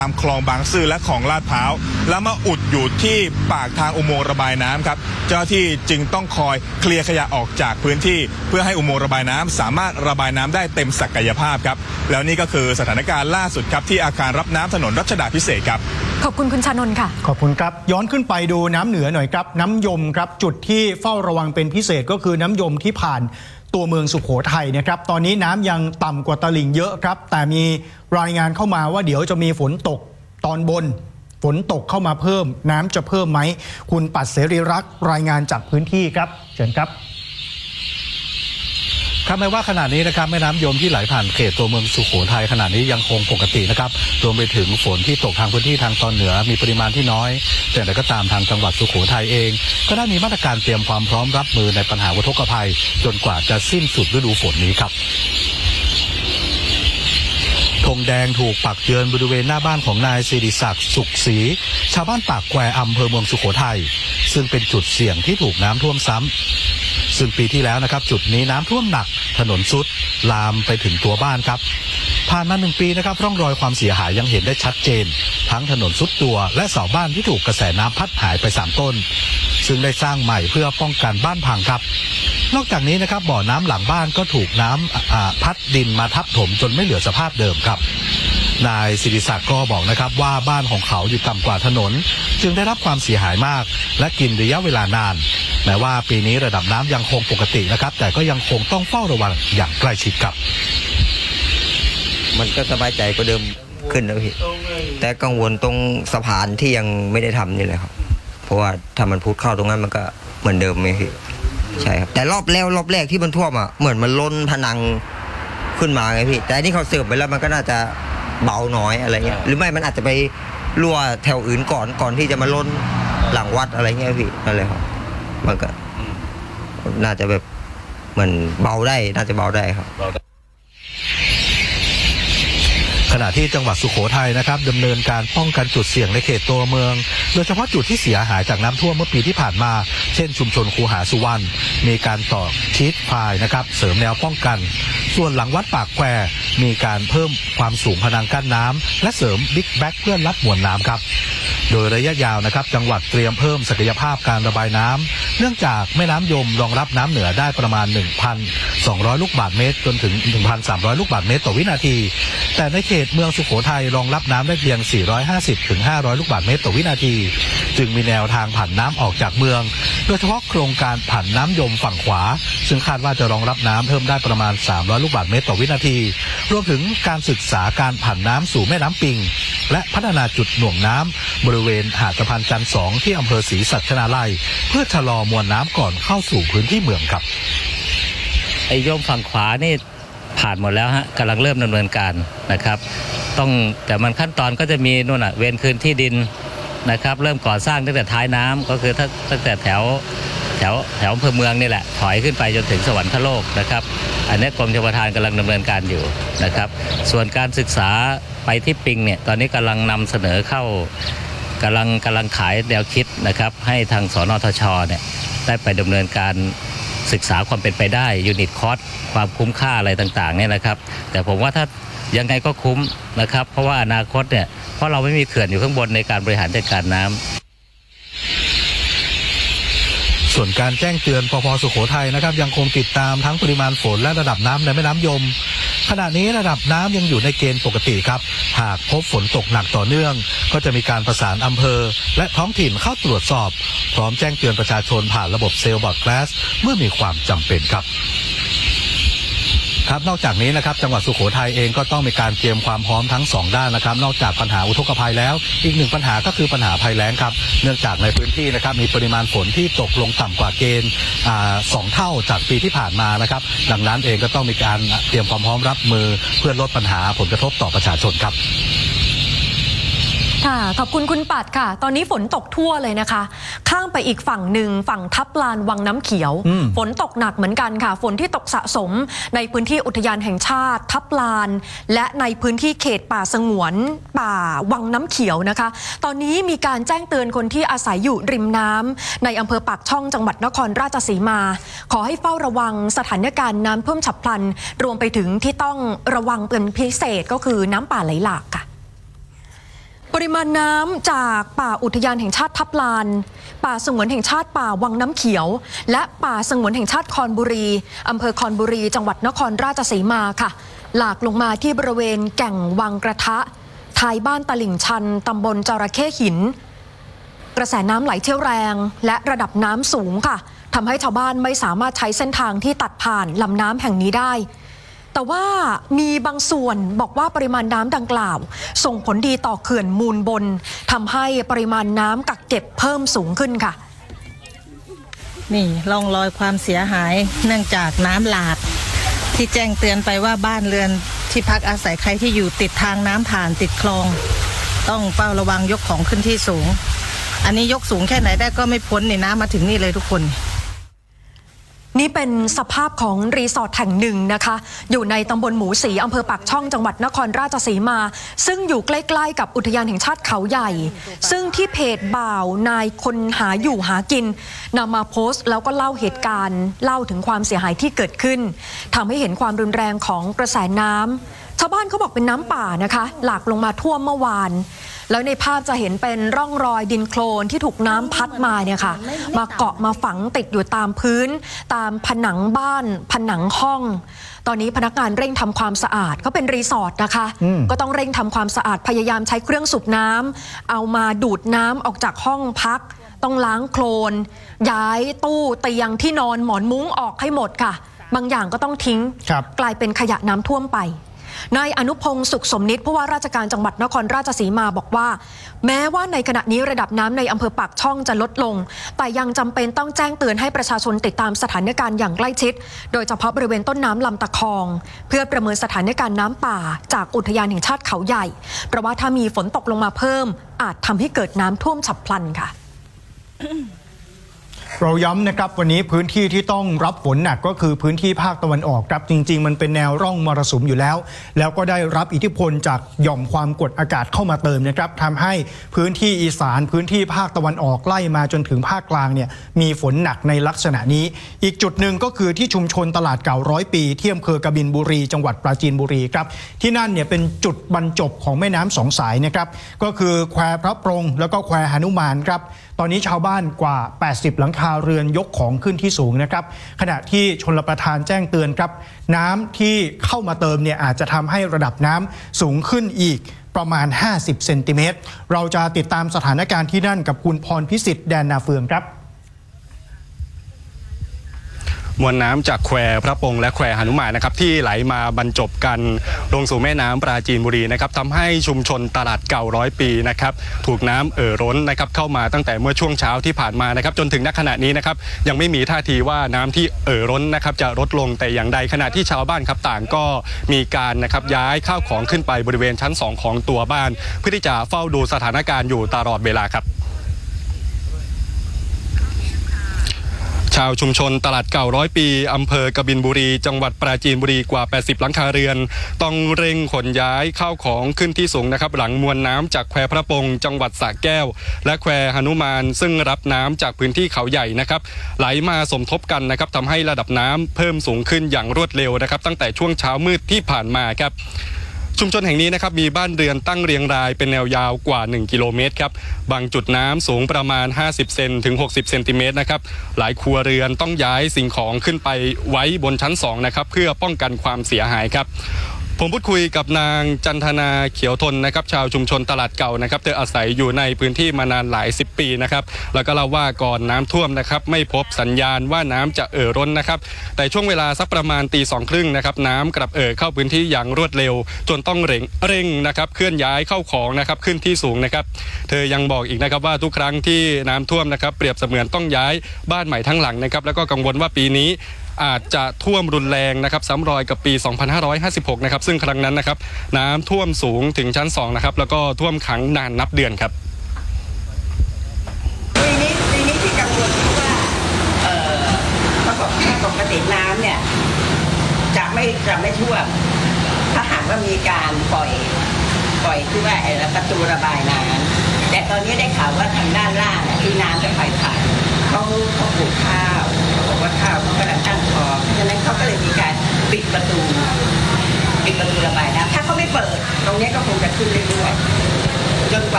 ตามคลองบางซื่อและของลาดพร้าวแล้วมาอุดอยู่ที่ปากทางอุโมงค์ระบายน้ำครับเจ้าหน้าที่จึงต้องคอยเคลียร์ขยะออกจากพื้นที่เพื่อให้อุโมงค์ระบายน้ำสามารถระบายน้ำได้เต็มศักยภาพครับแล้วนี่ก็คือสถานการณ์ล่าสุดครับที่อาคารรับน้ำถนนรัชดาภิเษกครับขอบคุณคุณชานนท์ค่ะขอบคุณครับย้อนขึ้นไปดูน้ำเหนือหน่อยครับน้ำยมครับจุดที่เฝ้าระวังเป็นพิเศษก็คือน้ำยมที่ผ่านตัวเมืองสุโขทัยนะครับตอนนี้น้ำยังต่ำกว่าตลิ่งเยอะครับแต่มีรายงานเข้ามาว่าเดี๋ยวจะมีฝนตกตอนบนฝนตกเข้ามาเพิ่มน้ำจะเพิ่มไหมคุณปัดเสรีรักษ์รายงานจากพื้นที่ครับเชิญครับครับแม้ว่าขณะนี้นะครับแม่น้ำยมที่ไหลผ่านเขตตัวเมืองสุโขทัยขณะนี้ยังคงปกตินะครับรวมไปถึงฝนที่ตกทางพื้นที่ทางตอนเหนือมีปริมาณที่น้อยแต่อย่างไรก็ตามทางจังหวัดสุโขทัยเองก็ได้มีมาตรการเตรียมความพร้อมรับมือในปัญหาอุทกภัยจนกว่าจะสิ้นสุดฤดูฝนนี้ครับธงแดงถูกปักเยือนบริเวณหน้าบ้านของนายศิริศักดิ์สุขศรีชาวบ้านปากแควอำเภอเมืองสุโขทัยซึ่งเป็นจุดเสี่ยงที่ถูกน้ำท่วมซ้ำซึ่งปีที่แล้วนะครับจุดนี้น้ำท่วมหนักถนนทรุดลามไปถึงตัวบ้านครับผ่านมา1 ปีนะครับร่องรอยความเสียหายยังเห็นได้ชัดเจนทั้งถนนทรุดตัวและเสาบ้านที่ถูกกระแสน้ำพัดหายไป3 ต้นซึ่งได้สร้างใหม่เพื่อป้องกันบ้านพังครับนอกจากนี้นะครับบ่อน้ำหลังบ้านก็ถูกน้ำพัดดินมาทับถมจนไม่เหลือสภาพเดิมครับนายศิริศักดิ์ก็บอกนะครับว่าบ้านของเขาอยู่ต่ำกว่าถนนจึงได้รับความเสียหายมากและกินระยะเวลานานแม้ว่าปีนี้ระดับน้ำยังคงปกตินะครับแต่ก็ยังคงต้องเฝ้าระวังอย่างใกล้ชิดครับมันก็สบายใจกว่าเดิมขึ้นนะพี่แต่กังวลตรงสะพานที่ยังไม่ได้ทำนี่แหละครับเพราะว่าถ้ามันพุดเข้าตรงนั้นมันก็เหมือนเดิมไหมพี่ใช่ครับแต่รอบแรกที่มันท่วมอ่ะเหมือนมันล้นพนังขึ้นมาไงพี่แต่นี่เขาเสิร์ฟไปแล้วมันก็น่าจะเบาน้อยอะไรเงี้ยหรือไม่มันอาจจะไปรั่วแถวอื่นก่อนที่จะมาล้นหลังวัดอะไรเงี้ยพี่นั่นเลยครับมันก็น่าจะแบบเหมือนเบาได้น่าจะเบาได้ครับขณะที่จังหวัดสุโขทัยนะครับดำเนินการป้องกันจุดเสี่ยงในเขตตัวเมืองโดยเฉพาะจุดที่เสียหายจากน้ำท่วมเมื่อปีที่ผ่านมาเช่นชุมชนคูหาสุวรรณมีการต่อชีทพายนะครับเสริมแนวป้องกันส่วนหลังวัดปากแควมีการเพิ่มความสูงพนังกั้นน้ำและเสริมบิ๊กแบ็กเพื่อรับมวลน้ำครับโดยระยะยาวนะครับจังหวัดเตรียมเพิ่มศักยภาพการระบายน้ำเนื่องจากแม่น้ำยมรองรับน้ำเหนือได้ประมาณ 1,200 ลูกบาศก์เมตรจนถึง 1,300 ลูกบาศก์เมตรต่อวินาทีแต่ในเขตเมืองสุโขทัยรองรับน้ำได้เพียง 450 ถึง 500 ลูกบาศก์เมตรต่อวินาทีจึงมีแนวทางผันน้ำออกจากเมืองโดยเฉพาะโครงการผันน้ำยมฝั่งขวาซึ่งคาดว่าจะรองรับน้ำเพิ่มได้ประมาณ 300 ลูกบาศก์เมตรต่อวินาทีรวมถึงการศึกษาการผันน้ำสู่แม่น้ำปิงและพัฒนาจุดหน่วงน้ำบริเวณหาดสะพานจันทร์2ที่อำเภอศรีสัชนาลัยเพื่อชะลอมวลน้ำก่อนเข้าสู่พื้นที่เมืองครับไอ้โยมฝั่งขวานี่ผ่านหมดแล้วฮะกำลังเริ่มดำเนินการนะครับแต่มันขั้นตอนก็จะมีนู่นเวรคืนที่ดินนะครับเริ่มก่อสร้างตั้งแต่ท้ายน้ำก็คือตั้งแต่แถวอำเภอเมืองนี่แหละถอยขึ้นไปจนถึงสวรรคโลกนะครับอันนี้กรมชลประทานกำลังดำเนินการอยู่นะครับส่วนการศึกษาไปที่ปิงเนี่ยตอนนี้กำลังนำเสนอเข้ากำลังขายแนวคิดนะครับให้ทางสนทชเนี่ยได้ไปดำเนินการศึกษาความเป็นไปได้ยูนิตคอสความคุ้มค่าอะไรต่างๆเนี่ยนะครับแต่ผมว่าถ้ายังไงก็คุ้มนะครับเพราะว่าอนาคตเนี่ยเพราะเราไม่มีเขื่อนอยู่ข้างบนในการบริหารจัดการน้ำส่วนการแจ้งเตือนปภ.สุโขทัยนะครับยังคงติดตามทั้งปริมาณฝนและระดับน้ำในแม่น้ำยมขณะนี้ระดับน้ำยังอยู่ในเกณฑ์ปกติครับหากพบฝนตกหนักต่อเนื่องก็จะมีการประสานอำเภอและท้องถิ่นเข้าตรวจสอบพร้อมแจ้งเตือนประชาชนผ่านระบบเซลล์บอร์ดแคลสเมื่อมีความจำเป็นครับนอกจากนี้นะครับจังหวัดสุโขทัยเองก็ต้องมีการเตรียมความพร้อมทั้ง2ด้านนะครับนอกจากปัญหาอุทกภัยแล้วอีก1ปัญหาก็คือปัญหาภัยแล้งครับเนื่องจากในพื้นที่นะครับมีปริมาณฝนที่ตกลงต่ำกว่าเกณฑ์2 เท่าจากปีที่ผ่านมานะครับดังนั้นเองก็ต้องมีการเตรียมความพร้อมรับมือเพื่อลดปัญหาผลกระทบต่อประชาชนครับค่ะขอบคุณคุณปัดค่ะตอนนี้ฝนตกทั่วเลยนะคะข้ามไปอีกฝั่งหนึ่งฝั่งทับลานวังน้ำเขียวฝนตกหนักเหมือนกันค่ะฝนที่ตกสะสมในพื้นที่อุทยานแห่งชาติทับลานและในพื้นที่เขตป่าสงวนป่าวังน้ำเขียวนะคะตอนนี้มีการแจ้งเตือนคนที่อาศัยอยู่ริมน้ำในอำเภอปากช่องจังหวัดนครราชสีมาขอให้เฝ้าระวังสถานการณ์น้ำท่วมฉับพลันรวมไปถึงที่ต้องระวังเป็นพิเศษก็คือน้ำป่าไหลหลากค่ะริมาณน้ำจากป่าอุทยานแห่งชาติทับลานป่าสงวนแห่งชาติป่าวังน้ำเขียวและป่าสงวนแห่งชาติคอนบุรีอำเภอคอนบุรีจังหวัดนครราชสีมาค่ะหลากลงมาที่บริเวณแก่งวังกระทะท้ายบ้านตลิ่งชันตำบลจระเข้หินกระแสน้ำไหลเชี่ยวแรงและระดับน้ำสูงค่ะทำให้ชาวบ้านไม่สามารถใช้เส้นทางที่ตัดผ่านลำน้ำแห่งนี้ได้แต่ว่ามีบางส่วนบอกว่าปริมาณน้ำดังกล่าวส่งผลดีต่อเขื่อนมูลบนทำให้ปริมาณน้ำกักเก็บเพิ่มสูงขึ้นค่ะนี่ร่องรอยความเสียหายเนื่องจากน้ำหลากที่แจ้งเตือนไปว่าบ้านเรือนที่พักอาศัยใครที่อยู่ติดทางน้ำผ่านติดคลองต้องเฝ้าระวังยกของขึ้นที่สูงอันนี้ยกสูงแค่ไหนได้ก็ไม่พ้นนี่น้ำมาถึงนี่เลยทุกคนนี่เป็นสภาพของรีสอร์ทแห่งหนึ่งนะคะอยู่ในตำบลหมูศรีอำเภอปากช่องจังหวัดนครราชสีมาซึ่งอยู่ใกล้ๆกับอุทยานแห่งชาติเขาใหญ่ซึ่งที่เพจบ่าวนายคนหาอยู่หากินนำมาโพสต์แล้วก็เล่าเหตุการณ์เล่าถึงความเสียหายที่เกิดขึ้นทำให้เห็นความรุนแรงของกระแสน้ำชาวบ้านเขาบอกเป็นน้ำป่านะคะหลากลงมาท่วมเมื่อวานแล้วในภาพจะเห็นเป็นร่องรอยดินโคลนที่ถูกน้ำพัดมาเนี่ยค่ะมาเกาะมาฝังติดอยู่ตามพื้นตามผนังบ้านผนังห้องตอนนี้พนักงานเร่งทำความสะอาดก็เป็นรีสอร์ทนะคะก็ต้องเร่งทำความสะอาดพยายามใช้เครื่องสูบน้ำเอามาดูดน้ำออกจากห้องพักต้องล้างโคลนย้ายตู้เตียงที่นอนหมอนมุ้งออกให้หมดค่ะบางอย่างก็ต้องทิ้งกลายเป็นขยะน้ำท่วมไปนายอนุพงศ์สุขสมนิตผู้ว่าราชการจังหวัดนครราชสีมาบอกว่าแม้ว่าในขณะนี้ระดับน้ำในอำเภอปากช่องจะลดลงแต่ยังจำเป็นต้องแจ้งเตือนให้ประชาชนติดตามสถานการณ์อย่างใกล้ชิดโดยเฉพาะบริเวณต้นน้ำลำตะคองเพื่อประเมินสถานการณ์น้ำป่าจากอุทยานแห่งชาติเขาใหญ่เพราะว่าถ้ามีฝนตกลงมาเพิ่มอาจทำให้เกิดน้ำท่วมฉับพลันค่ะเราย้ำนะครับวันนี้พื้นที่ที่ต้องรับฝนหนักก็คือพื้นที่ภาคตะวันออกครับจริงๆมันเป็นแนวร่องมรสุมอยู่แล้วแล้วก็ได้รับอิทธิพลจากหย่อมความกดอากาศเข้ามาเติมนะครับทำให้พื้นที่อีสานพื้นที่ภาคตะวันออกไล่มาจนถึงภาคกลางเนี่ยมีฝนหนักในลักษณะนี้อีกจุดหนึ่งก็คือที่ชุมชนตลาดเก่า100 ปีที่อำเภอกบินบุรีจังหวัดปราจีนบุรีครับที่นั่นเนี่ยเป็นจุดบรรจบของแม่น้ำ2 สายนะครับก็คือแควพระปรงแล้วก็แควหนุมานครับตอนนี้ชาวบ้านกว่า80หลังคาเรือนยกของขึ้นที่สูงนะครับขณะที่ชลประทานแจ้งเตือนครับน้ำที่เข้ามาเติมเนี่ยอาจจะทำให้ระดับน้ำสูงขึ้นอีกประมาณ50เซนติเมตรเราจะติดตามสถานการณ์ที่นั่นกับคุณพรพิสิทธิ์แดนนาเฟืองครับมวลน้ำจากแควพระปงและแควหนุมานนะครับที่ไหลมาบรรจบกันลงสู่แม่น้ำปราจีนบุรีนะครับทำให้ชุมชนตลาดเก่า100 ปีนะครับถูกน้ำล้นนะครับเข้ามาตั้งแต่เมื่อช่วงเช้าที่ผ่านมานะครับจนถึงณขณะนี้นะครับยังไม่มีท่าทีว่าน้ำที่ล้นนะครับจะลดลงแต่อย่างใดขณะที่ชาวบ้านครับต่างก็มีการนะครับย้ายข้าวของขึ้นไปบริเวณชั้น2ของตัวบ้านเพื่อที่จะเฝ้าดูสถานการณ์อยู่ตลอดเวลาครับชาวชุมชนตลาดเก่า100 ปีอำเภอกบินบุรีจังหวัดปราจีนบุรีกว่า80หลังคาเรือนต้องเร่งขนย้ายข้าวของขึ้นที่สูงนะครับหลังมวลน้ำจากแควพระปงจังหวัดสระแก้วและแควหนุมานซึ่งรับน้ำจากพื้นที่เขาใหญ่นะครับไหลมาสมทบกันนะครับทำให้ระดับน้ำเพิ่มสูงขึ้นอย่างรวดเร็วนะครับตั้งแต่ช่วงเช้ามืดที่ผ่านมาครับชุมชนแห่งนี้นะครับมีบ้านเรือนตั้งเรียงรายเป็นแนวยาวกว่า1 กิโลเมตรครับบางจุดน้ำสูงประมาณ50 เซนถึง60 เซนติเมตรนะครับหลายครัวเรือนต้องย้ายสิ่งของขึ้นไปไว้บนชั้น2นะครับเพื่อป้องกันความเสียหายครับผมพูดคุยกับนางจันทนาเขียวทนนะครับชาวชุมชนตลาดเก่านะครับเธออาศัยอยู่ในพื้นที่มานานหลาย10 ปีนะครับแล้วก็เล่าว่าก่อนน้ำท่วมนะครับไม่พบสัญญาณว่าน้ำจะล้นนะครับแต่ช่วงเวลาสักประมาณตี 2:30นะครับน้ำกลับเข้าพื้นที่อย่างรวดเร็วจนต้องเร่งนะครับเคลื่อนย้ายเข้าของนะครับขึ้นที่สูงนะครับเธอยังบอกอีกนะครับว่าทุกครั้งที่น้ำท่วมนะครับเปรียบเสมือนต้องย้ายบ้านใหม่ทั้งหลังนะครับแล้วก็กังวลว่าปีนี้อาจจะท่วมรุนแรงนะครับซ้ำรอยกับปี 2556 นะครับซึ่งครั้งนั้นนะครับน้ำท่วมสูงถึงชั้น2นะครับแล้วก็ท่วมขังนานนับเดือนครับปีนี้ที่กังวลเพราะว่าปกติน้ำเนี่ยจะไม่ท่วมถ้าหากว่ามีการปล่อยที่ว่าประตูระบายน้ำแต่ตอนนี้ได้ข่าวว่าทางด้านล่างที่น้ำจะผ่านเขาปลูกข้าวบอกว่าข้าวเขากำลังตั้งท้องเพราะฉะนั้นเขาก็เลยมีการปิดประตูระบายน้ำถ้าเขาไม่เปิดตรงนี้ก็คงจะขึ้นเรื่อยๆจนกว่า